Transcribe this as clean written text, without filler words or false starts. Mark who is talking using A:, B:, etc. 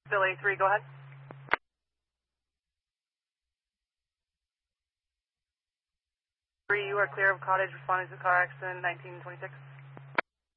A: Bill A3, go ahead. You are clear of cottage responding to car accident 1926.